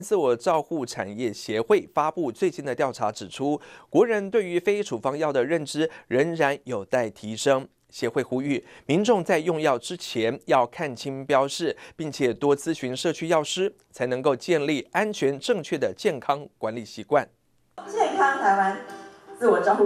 自我照护产业协会发布最新的调查指出，国人对于非处方药的认知仍然有待提升。协会呼吁民众在用药之前要看清标示，并且多咨询社区药师，才能够建立安全正确的健康管理习惯。 健康台湾自我照护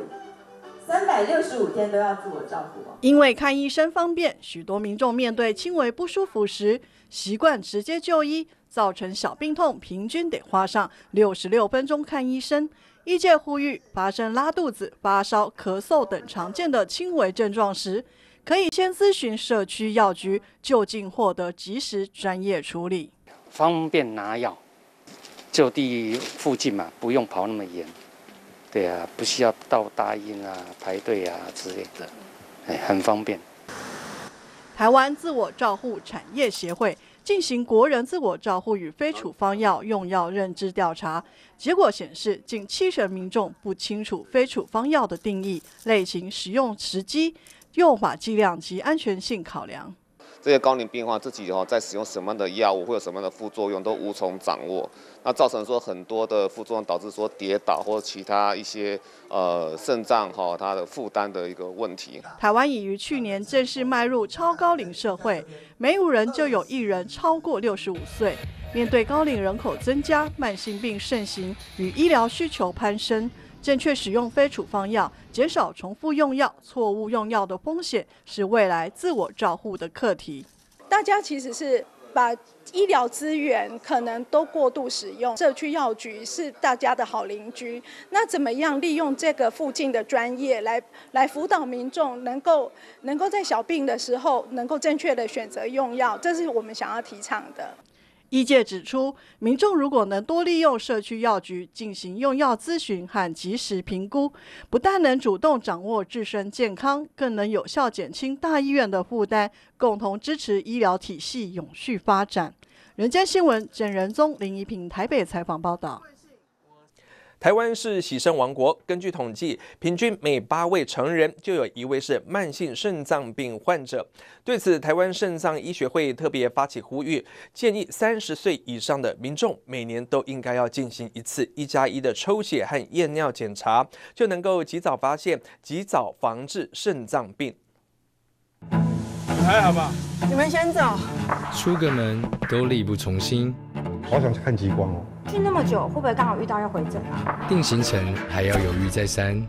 365天都要自我照顾。 因为看医生方便，许多民众面对轻微不舒服时，习惯直接就医，造成小病痛平均得花上66分钟看医生。医界呼吁，发生拉肚子、发烧、咳嗽等常见的轻微症状时，可以先咨询社区药局，就近获得及时专业处理。 方便拿药，就地附近嘛，不用跑那么远。对啊，不需要到大医啊、排队啊之类的，很方便。 台湾自我照护产业协会进行国人自我照护与非处方药用药认知调查，结果显示，近70%民众不清楚非处方药的定义、类型、使用时机、用法剂量及安全性考量。 这些高龄病患自己在使用什么样的药物，会有什么样的副作用，都无从掌握。那造成说很多的副作用，导致说跌倒或其他一些肾脏它的负担的一个问题。 台湾已于去年正式迈入超高龄社会，每5人就有1人超过65岁。面对高龄人口增加、慢性病盛行与医疗需求攀升，正确使用非处方药，减少重复用药、错误用药的风险，是未来自我照护的课题。 大家其实是把医疗资源可能都过度使用，社区药局是大家的好邻居。那怎么样利用这个附近的专业来辅导民众，能够在小病的时候能够正确的选择用药，这是我们想要提倡的。 医界指出，民众如果能多利用社区药局进行用药咨询和及时评估，不但能主动掌握自身健康，更能有效减轻大医院的负担，共同支持医疗体系永续发展。人间新闻郑仁宗、林怡平台北采访报道。 台湾是洗肾王国，根据统计，平均每8位成人就有1位是慢性肾脏病患者。对此，台湾肾脏医学会特别发起呼吁，建议30岁以上的民众每年都应该要进行1次1+1的抽血和验尿检查，就能够及早发现、及早防治肾脏病。 还好吧？ 你们先走。 出个门都力不从心。 好想去看极光哦。 去那么久，会不会刚好遇到要回诊啊？ 定行程还要犹豫再三。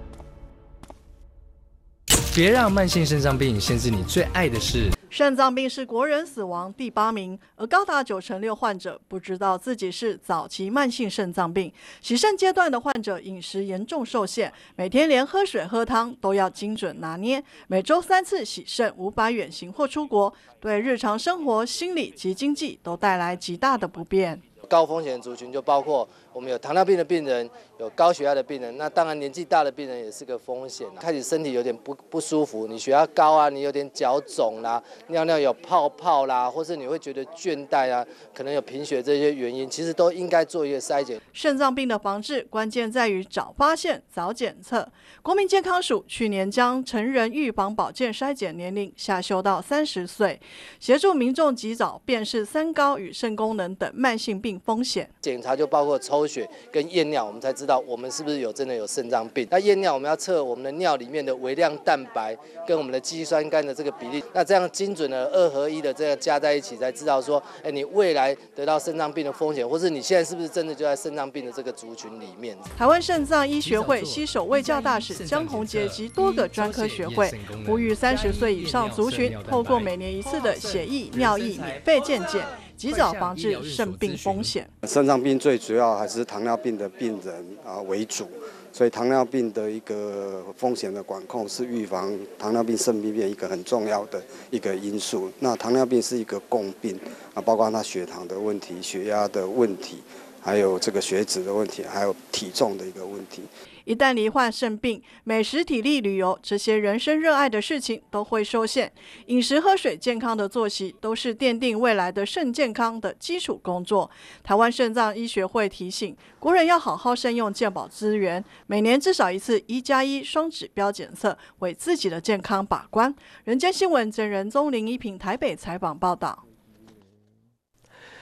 别让慢性肾脏病限制你最爱的事。 肾脏病是国人死亡第8名，而高达96%患者不知道自己是早期慢性肾脏病。洗肾阶段的患者饮食严重受限，每天连喝水喝汤都要精准拿捏，每周3次洗肾无法远行或出国，对日常生活、心理及经济都带来极大的不便。 高风险族群就包括我们有糖尿病的病人，有高血压的病人，那当然年纪大的病人也是个风险。开始身体有点不舒服，你血压高啊，你有点脚肿啦，尿尿有泡泡啦，或是你会觉得倦怠啊，可能有贫血这些原因，其实都应该做一个筛检。 肾脏病的防治关键在于早发现、早检测。国民健康署去年将成人预防保健筛检年龄下修到30岁，协助民众及早辨识三高与肾功能等慢性病风险。 检查就包括抽血跟验尿，我们才知道我们是不是真的有肾脏病。那验尿我们要测我们的尿里面的微量蛋白跟我们的肌酸酐的这个比例，那这样精准的2合1的这样加在一起，才知道说，你未来得到肾脏病的风险，或是你现在是不是真的就在肾脏病的这个族群里面。 台湾肾脏医学会携手卫教大使江宏杰及多个专科学会，呼吁30岁以上族群透过每年1次的血液、尿液免费健检，及早防治肾病风险。 肾脏病最主要还是糖尿病的病人为主，所以糖尿病的一个风险的管控是预防糖尿病肾病变一个很重要的一个因素。那糖尿病是一个共病包括它血糖的问题、血压的问题，还有这个血脂的问题，还有体重的一个问题。 一旦罹患肾病，美食、体力、旅游这些人生热爱的事情都会受限。饮食、喝水、健康的作息都是奠定未来的肾健康的基础工作。台湾肾脏医学会提醒国人要好好善用健保资源，每年至少1次1+1双指标检测，为自己的健康把关。人间新闻郑仁宗、林怡平台北采访报道。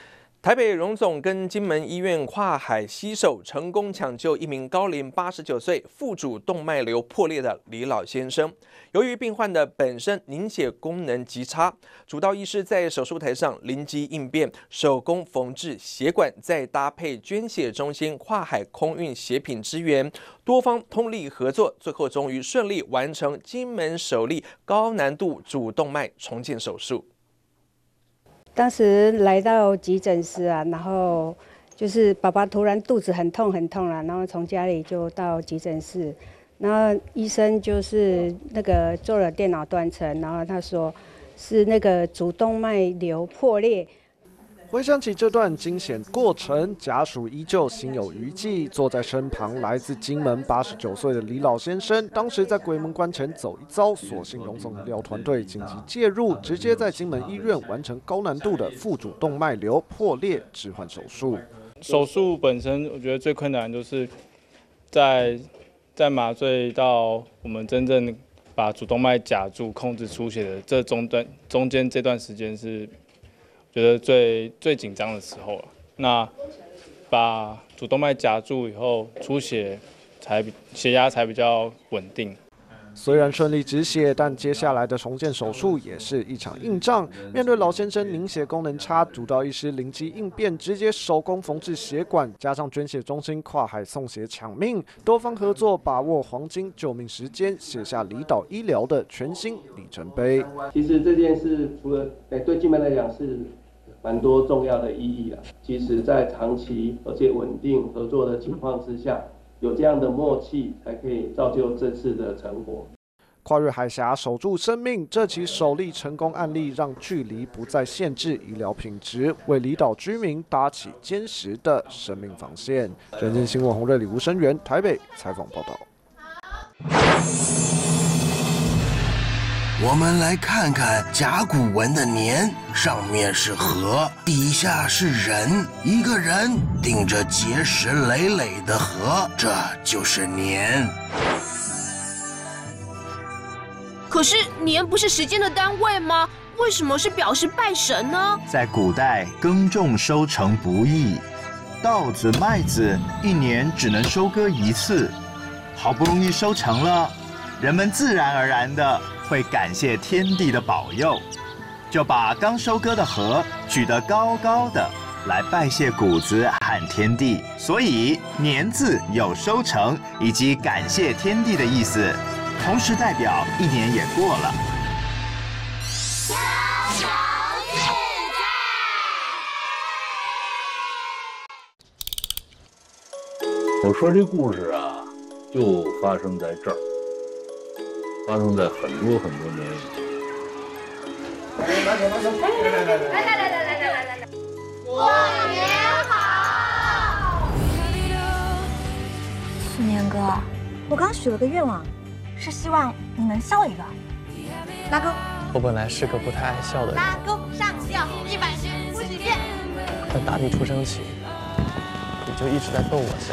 台北荣总跟金门医院跨海携手，成功抢救一名高龄89岁、腹主动脉瘤破裂的李老先生。由于病患的本身凝血功能极差，主刀医师在手术台上灵机应变，手工缝制血管，再搭配捐血中心跨海空运血品支援，多方通力合作，最后终于顺利完成金门首例高难度主动脉重建手术。 当时来到急诊室啊，然后就是爸爸突然肚子很痛了，然后从家里就到急诊室，然后医生就是那个做了电脑断层，然后他说是那个主动脉瘤破裂。 回想起这段惊险过程，家属依旧心有余悸。坐在身旁来自金门89岁的李老先生，当时在鬼门关前走一遭，所幸荣总医疗团队紧急介入，直接在金门医院完成高难度的腹主动脉瘤破裂置换手术。 手术本身，我觉得最困难就是在麻醉到我们真正把主动脉夹住、控制出血的这中间这段时间是。觉得最紧张的时候了。那把主动脉夹住以后，出血血压才比较稳定。 虽然顺利止血，但接下来的重建手术也是一场硬仗。面对老先生凝血功能差，主刀医师灵机应变，直接手工缝制血管，加上捐血中心跨海送血抢命，多方合作，把握黄金救命时间，写下离岛医疗的全新里程碑。 其实这件事除了对金门来讲是蛮多重要的意义啦。其实，在长期而且稳定合作的情况之下，有这样的默契，才可以造就这次的成果。 跨越海峡守住生命，这起首例成功案例让距离不再限制医疗品质，为离岛居民搭起坚实的生命防线。人间新闻洪瑞礼、吴声源台北采访报道。 我们来看看甲骨文的年，上面是河，底下是人，一个人顶着结实累累的河，这就是年。 可是年不是时间的单位吗？为什么是表示拜神呢？ 在古代，耕种收成不易，稻子、麦子一年只能收割一次，好不容易收成了，人们自然而然的会感谢天地的保佑，就把刚收割的禾举得高高的，来拜谢谷子和天地。所以年字有收成以及感谢天地的意思，同时代表一年也过了。 我说这故事啊，就发生在这儿。发生在很多年以前。 来，过年好！ 四年哥，我刚许了个愿望，是希望你能笑一个。拉钩。 我本来是个不太爱笑的人。 拉钩上吊100呼几遍。 但打你出生起，你就一直在逗我笑。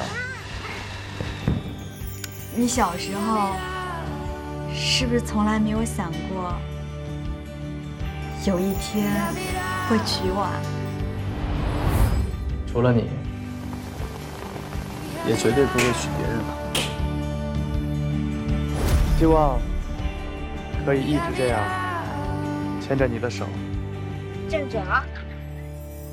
你小时候。是不是从来没有想过，有一天会娶我啊？ 除了你，也绝对不会娶别人了。希望可以一直这样牵着你的手。 正准啊！